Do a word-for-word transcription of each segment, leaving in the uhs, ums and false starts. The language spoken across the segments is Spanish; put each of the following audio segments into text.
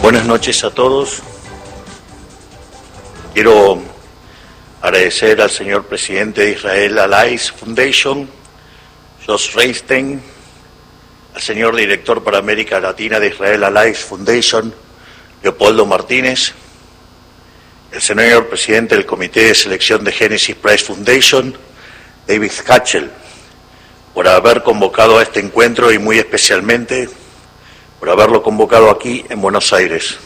Buenas noches a todos. Quiero agradecer al señor presidente de Israel Allies Foundation, Josh Reinstein, al señor director para América Latina de Israel Allies Foundation, Leopoldo Martínez, el señor presidente del Comité de Selección de Genesis Prize Foundation, David Hatchell, por haber convocado a este encuentro y muy especialmente por haberlo convocado aquí en Buenos Aires.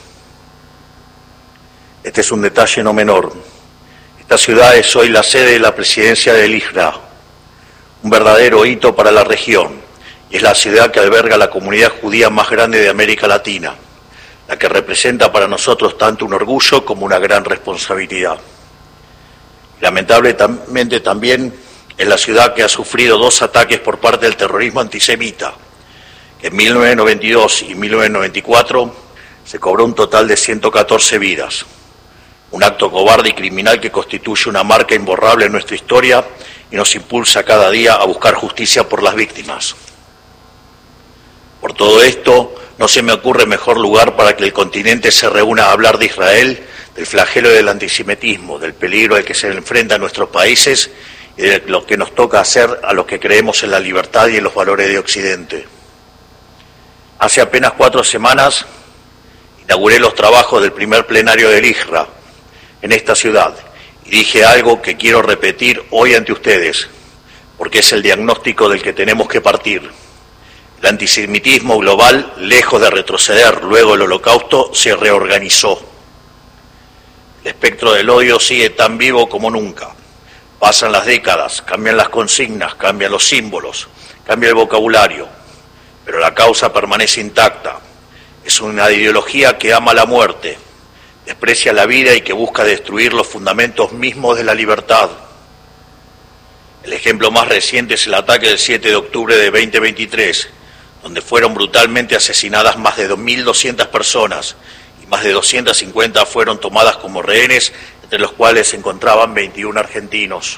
Este es un detalle no menor. Esta ciudad es hoy la sede de la presidencia del I H R A, un verdadero hito para la región, y es la ciudad que alberga la comunidad judía más grande de América Latina, la que representa para nosotros tanto un orgullo como una gran responsabilidad. Lamentablemente también es la ciudad que ha sufrido dos ataques por parte del terrorismo antisemita, que en mil novecientos noventa y dos y mil novecientos noventa y cuatro se cobró un total de ciento catorce vidas, un acto cobarde y criminal que constituye una marca imborrable en nuestra historia y nos impulsa cada día a buscar justicia por las víctimas. Por todo esto, no se me ocurre mejor lugar para que el continente se reúna a hablar de Israel, del flagelo del antisemitismo, del peligro al que se enfrenta a nuestros países y de lo que nos toca hacer a los que creemos en la libertad y en los valores de Occidente. Hace apenas cuatro semanas inauguré los trabajos del primer plenario del I H R A en esta ciudad y dije algo que quiero repetir hoy ante ustedes, porque es el diagnóstico del que tenemos que partir. El antisemitismo global, lejos de retroceder luego del Holocausto, se reorganizó. El espectro del odio sigue tan vivo como nunca. Pasan las décadas, cambian las consignas, cambian los símbolos, cambia el vocabulario, pero la causa permanece intacta. Es una ideología que ama la muerte, desprecia la vida y que busca destruir los fundamentos mismos de la libertad. El ejemplo más reciente es el ataque del siete de octubre de veinte veintitrés, donde fueron brutalmente asesinadas más de dos mil doscientas personas y más de doscientas cincuenta fueron tomadas como rehenes, entre los cuales se encontraban veintiún argentinos.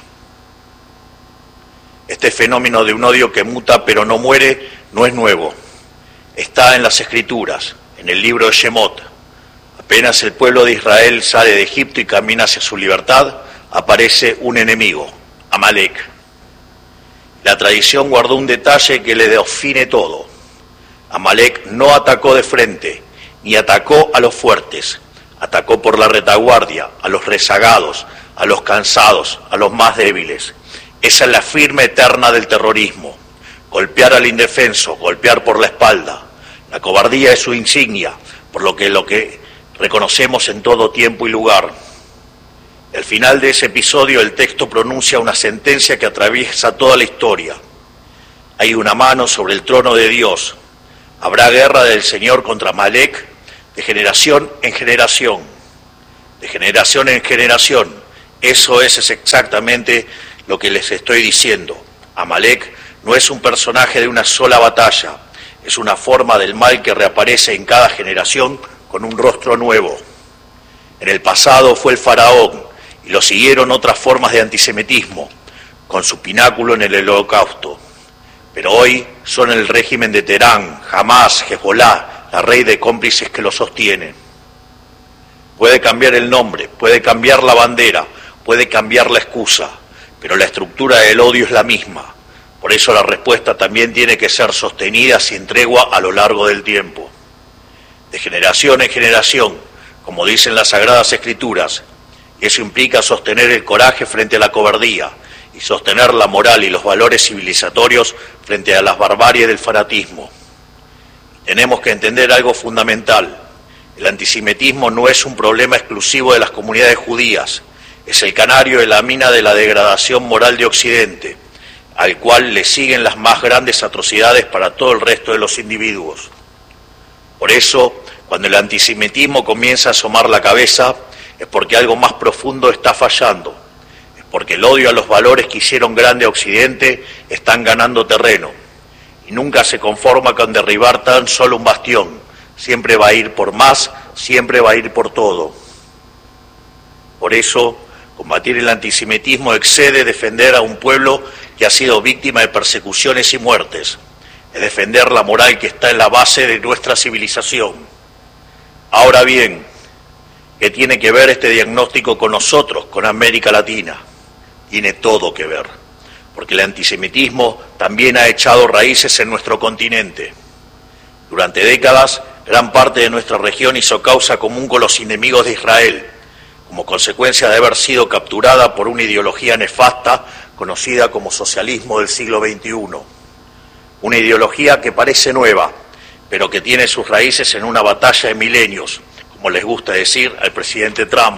Este fenómeno de un odio que muta pero no muere no es nuevo. Está en las Escrituras, en el libro de Shemot. Apenas el pueblo de Israel sale de Egipto y camina hacia su libertad, aparece un enemigo, Amalek. La tradición guardó un detalle que le define todo. Amalek no atacó de frente, ni atacó a los fuertes, atacó por la retaguardia, a los rezagados, a los cansados, a los más débiles. Esa es la firma eterna del terrorismo. Golpear al indefenso, golpear por la espalda. La cobardía es su insignia, por lo que lo que reconocemos en todo tiempo y lugar. Al final de ese episodio el texto pronuncia una sentencia que atraviesa toda la historia. Hay una mano sobre el trono de Dios. Habrá guerra del Señor contra Amalek de generación en generación. De generación en generación. Eso es, es exactamente lo que les estoy diciendo. Amalek no es un personaje de una sola batalla, es una forma del mal que reaparece en cada generación con un rostro nuevo. En el pasado fue el faraón y lo siguieron otras formas de antisemitismo, con su pináculo en el Holocausto. Pero hoy son el régimen de Teherán, Hamas, Hezbollah, la red de cómplices que lo sostienen. Puede cambiar el nombre, puede cambiar la bandera, puede cambiar la excusa, pero la estructura del odio es la misma. Por eso la respuesta también tiene que ser sostenida sin tregua a lo largo del tiempo. De generación en generación, como dicen las Sagradas Escrituras, y eso implica sostener el coraje frente a la cobardía y sostener la moral y los valores civilizatorios frente a las barbaries del fanatismo. Tenemos que entender algo fundamental. El antisemitismo no es un problema exclusivo de las comunidades judías, es el canario de la mina de la degradación moral de Occidente, al cual le siguen las más grandes atrocidades para todo el resto de los individuos. Por eso, cuando el antisemitismo comienza a asomar la cabeza, es porque algo más profundo está fallando, es porque el odio a los valores que hicieron grande a Occidente están ganando terreno, y nunca se conforma con derribar tan solo un bastión, siempre va a ir por más, siempre va a ir por todo. Por eso, combatir el antisemitismo excede defender a un pueblo que ha sido víctima de persecuciones y muertes, es defender la moral que está en la base de nuestra civilización. Ahora bien, ¿qué tiene que ver este diagnóstico con nosotros, con América Latina? Tiene todo que ver, porque el antisemitismo también ha echado raíces en nuestro continente. Durante décadas, gran parte de nuestra región hizo causa común con los enemigos de Israel, como consecuencia de haber sido capturada por una ideología nefasta conocida como socialismo del siglo veintiuno. Una ideología que parece nueva, pero que tiene sus raíces en una batalla de milenios, como les gusta decir al presidente Trump.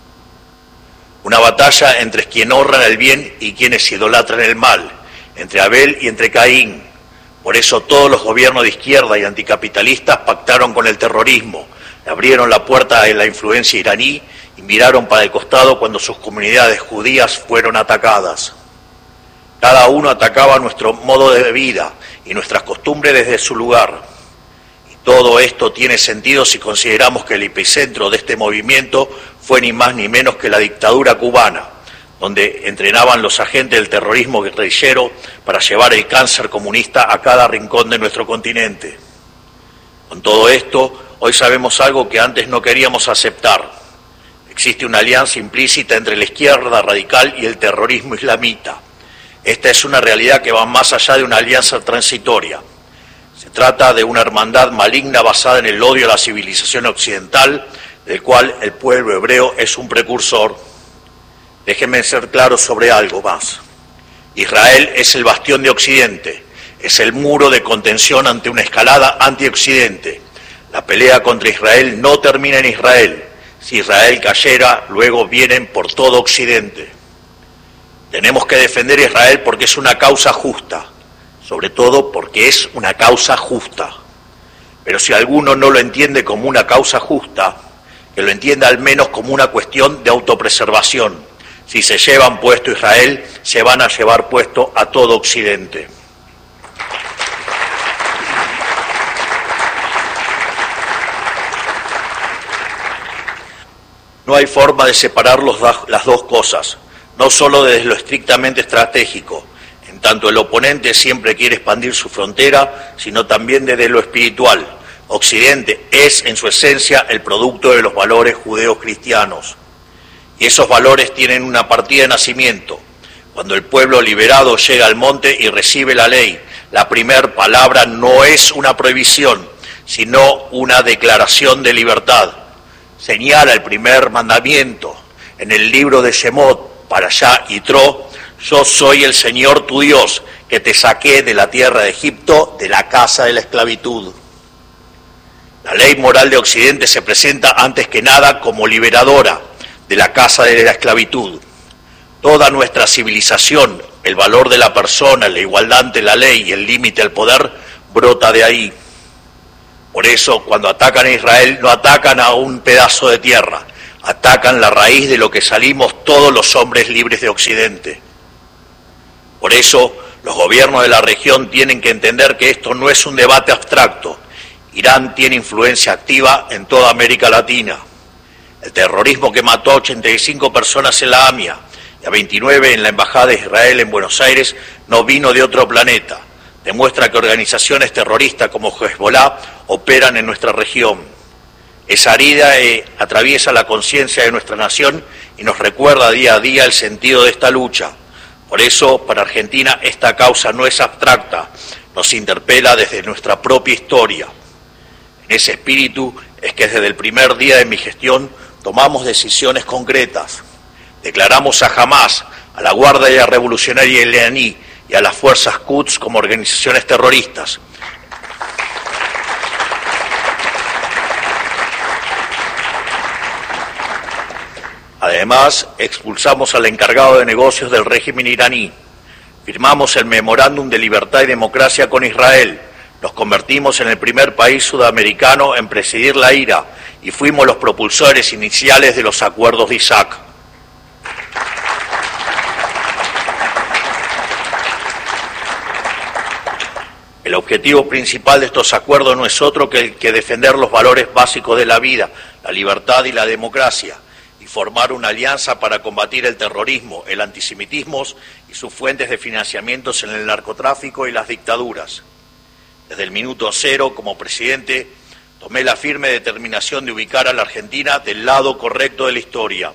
Una batalla entre quienes honran el bien y quienes idolatran el mal, entre Abel y entre Caín. Por eso todos los gobiernos de izquierda y anticapitalistas pactaron con el terrorismo, le abrieron la puerta a la influencia iraní y miraron para el costado cuando sus comunidades judías fueron atacadas. Cada uno atacaba nuestro modo de vida y nuestras costumbres desde su lugar. Y todo esto tiene sentido si consideramos que el epicentro de este movimiento fue ni más ni menos que la dictadura cubana, donde entrenaban los agentes del terrorismo guerrillero para llevar el cáncer comunista a cada rincón de nuestro continente. Con todo esto, hoy sabemos algo que antes no queríamos aceptar. Existe una alianza implícita entre la izquierda radical y el terrorismo islamita. Esta es una realidad que va más allá de una alianza transitoria. Se trata de una hermandad maligna basada en el odio a la civilización occidental, del cual el pueblo hebreo es un precursor. Déjenme ser claros sobre algo más. Israel es el bastión de Occidente, es el muro de contención ante una escalada anti-Occidente. La pelea contra Israel no termina en Israel. Si Israel cayera, luego vienen por todo Occidente. Tenemos que defender a Israel porque es una causa justa, sobre todo porque es una causa justa. Pero si alguno no lo entiende como una causa justa, que lo entienda al menos como una cuestión de autopreservación. Si se llevan puesto Israel, se van a llevar puesto a todo Occidente. No hay forma de separar los, las dos cosas, no solo desde lo estrictamente estratégico, en tanto el oponente siempre quiere expandir su frontera, sino también desde lo espiritual. Occidente es, en su esencia, el producto de los valores judeos-cristianos. Y esos valores tienen una partida de nacimiento. Cuando el pueblo liberado llega al monte y recibe la ley, la primer palabra no es una prohibición, sino una declaración de libertad. Señala el primer mandamiento en el libro de Shemot, Parashá Yitro: yo soy el Señor tu Dios, que te saqué de la tierra de Egipto, de la casa de la esclavitud. La ley moral de Occidente se presenta antes que nada como liberadora de la casa de la esclavitud. Toda nuestra civilización, el valor de la persona, la igualdad ante la ley y el límite al poder, brota de ahí. Por eso, cuando atacan a Israel, no atacan a un pedazo de tierra, atacan la raíz de lo que salimos todos los hombres libres de Occidente. Por eso, los gobiernos de la región tienen que entender que esto no es un debate abstracto. Irán tiene influencia activa en toda América Latina. El terrorismo que mató a ochenta y cinco personas en la AMIA y a veintinueve en la Embajada de Israel en Buenos Aires no vino de otro planeta. Demuestra que organizaciones terroristas como Hezbollah operan en nuestra región. Esa herida eh, atraviesa la conciencia de nuestra nación y nos recuerda día a día el sentido de esta lucha. Por eso, para Argentina, esta causa no es abstracta, nos interpela desde nuestra propia historia. En ese espíritu es que desde el primer día de mi gestión tomamos decisiones concretas. Declaramos a Hamás, a la Guardia Revolucionaria Iraní y a las fuerzas Quds como organizaciones terroristas. Además, expulsamos al encargado de negocios del régimen iraní. Firmamos el memorándum de libertad y democracia con Israel. Nos convertimos en el primer país sudamericano en presidir la I R A y fuimos los propulsores iniciales de los acuerdos de Isaac. El objetivo principal de estos acuerdos no es otro que el que defender los valores básicos de la vida, la libertad y la democracia, y formar una alianza para combatir el terrorismo, el antisemitismo y sus fuentes de financiamientos en el narcotráfico y las dictaduras. Desde el minuto cero, como presidente, Tomé la firme determinación de ubicar a la Argentina del lado correcto de la historia.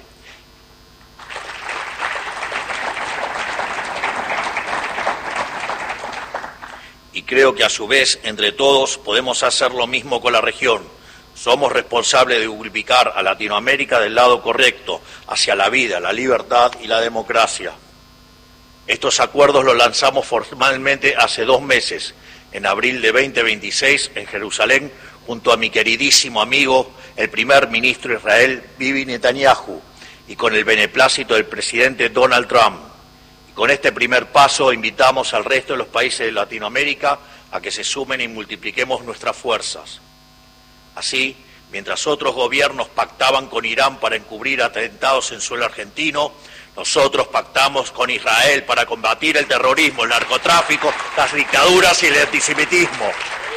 Y creo que a su vez, entre todos, podemos hacer lo mismo con la región. Somos responsables de ubicar a Latinoamérica del lado correcto, hacia la vida, la libertad y la democracia. Estos acuerdos los lanzamos formalmente hace dos meses, en abril de veinte veintiséis, en Jerusalén, junto a mi queridísimo amigo, el primer ministro de Israel, Bibi Netanyahu, y con el beneplácito del presidente Donald Trump. Y con este primer paso invitamos al resto de los países de Latinoamérica a que se sumen y multipliquemos nuestras fuerzas. Así, mientras otros gobiernos pactaban con Irán para encubrir atentados en suelo argentino, nosotros pactamos con Israel para combatir el terrorismo, el narcotráfico, las dictaduras y el antisemitismo.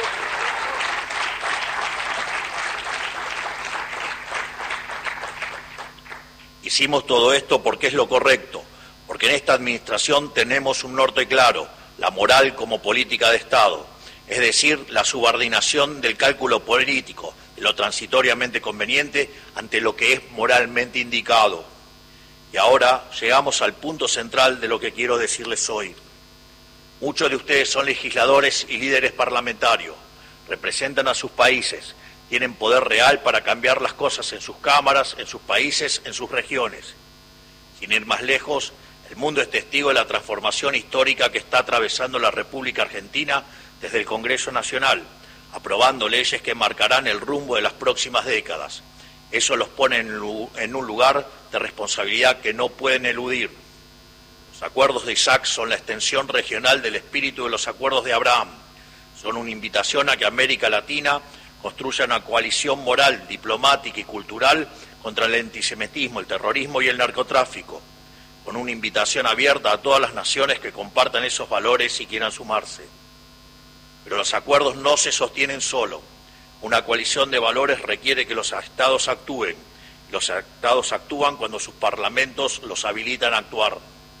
Hicimos todo esto porque es lo correcto, porque en esta administración tenemos un norte claro, la moral como política de Estado, es decir, la subordinación del cálculo político, de lo transitoriamente conveniente ante lo que es moralmente indicado. Y ahora llegamos al punto central de lo que quiero decirles hoy. Muchos de ustedes son legisladores y líderes parlamentarios, representan a sus países, tienen poder real para cambiar las cosas en sus cámaras, en sus países, en sus regiones. Sin ir más lejos, el mundo es testigo de la transformación histórica que está atravesando la República Argentina desde el Congreso Nacional, aprobando leyes que marcarán el rumbo de las próximas décadas. Eso los pone en un lugar de responsabilidad que no pueden eludir. Los acuerdos de Isaac son la extensión regional del espíritu de los acuerdos de Abraham. Son una invitación a que América Latina construya una coalición moral, diplomática y cultural contra el antisemitismo, el terrorismo y el narcotráfico, con una invitación abierta a todas las naciones que compartan esos valores y quieran sumarse. Pero los acuerdos no se sostienen solo. Una coalición de valores requiere que los estados actúen. Los estados actúan cuando sus parlamentos los habilitan a actuar.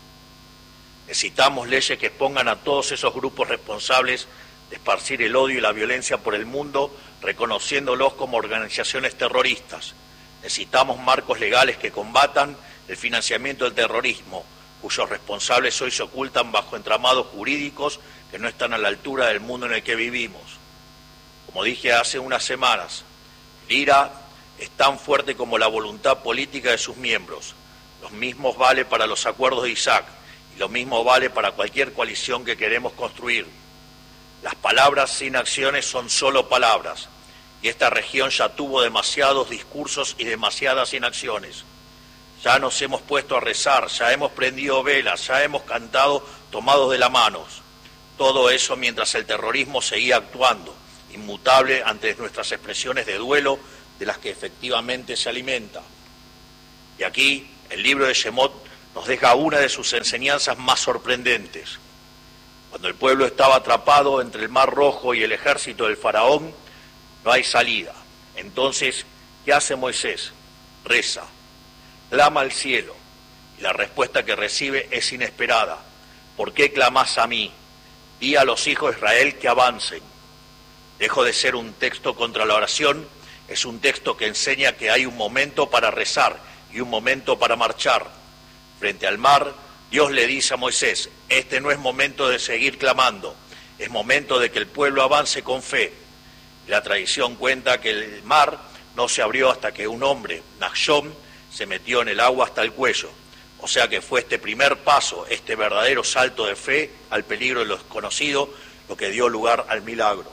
Necesitamos leyes que expongan a todos esos grupos responsables de esparcir el odio y la violencia por el mundo, reconociéndolos como organizaciones terroristas. Necesitamos marcos legales que combatan el financiamiento del terrorismo, cuyos responsables hoy se ocultan bajo entramados jurídicos que no están a la altura del mundo en el que vivimos. Como dije hace unas semanas, el IRA es tan fuerte como la voluntad política de sus miembros. Lo mismo vale para los acuerdos de Isaac y lo mismo vale para cualquier coalición que queremos construir. Las palabras sin acciones son solo palabras, y esta región ya tuvo demasiados discursos y demasiadas inacciones. Ya nos hemos puesto a rezar, ya hemos prendido velas, ya hemos cantado tomados de las manos. Todo eso mientras el terrorismo seguía actuando, inmutable ante nuestras expresiones de duelo de las que efectivamente se alimenta. Y aquí el libro de Shemot nos deja una de sus enseñanzas más sorprendentes. Cuando el pueblo estaba atrapado entre el Mar Rojo y el ejército del faraón, no hay salida. Entonces, ¿qué hace Moisés? Reza, clama al cielo, y la respuesta que recibe es inesperada. ¿Por qué clamás a mí? Di a los hijos de Israel que avancen. Dejo de ser un texto contra la oración, es un texto que enseña que hay un momento para rezar y un momento para marchar. Frente al mar, Dios le dice a Moisés, este no es momento de seguir clamando, es momento de que el pueblo avance con fe. La tradición cuenta que el mar no se abrió hasta que un hombre, Nachshon, se metió en el agua hasta el cuello. O sea que fue este primer paso, este verdadero salto de fe al peligro de lo desconocido, lo que dio lugar al milagro.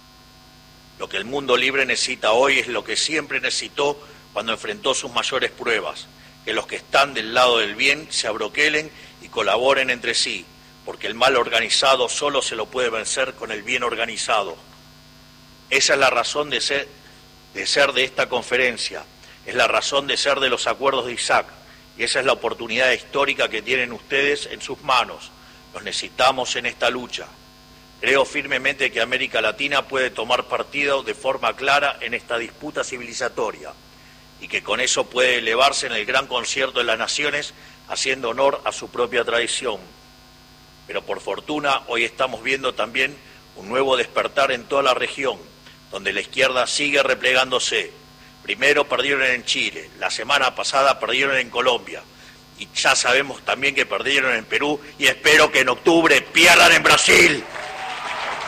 Lo que el mundo libre necesita hoy es lo que siempre necesitó cuando enfrentó sus mayores pruebas, que los que están del lado del bien se abroquelen y colaboren entre sí, porque el mal organizado solo se lo puede vencer con el bien organizado. Esa es la razón de ser, de ser de esta conferencia, es la razón de ser de los acuerdos de Isaac, y esa es la oportunidad histórica que tienen ustedes en sus manos. Los necesitamos en esta lucha. Creo firmemente que América Latina puede tomar partido de forma clara en esta disputa civilizatoria y que con eso puede elevarse en el gran concierto de las naciones haciendo honor a su propia tradición. Pero por fortuna hoy estamos viendo también un nuevo despertar en toda la región, donde la izquierda sigue replegándose. Primero perdieron en Chile, la semana pasada perdieron en Colombia, y ya sabemos también que perdieron en Perú, y espero que en octubre pierdan en Brasil.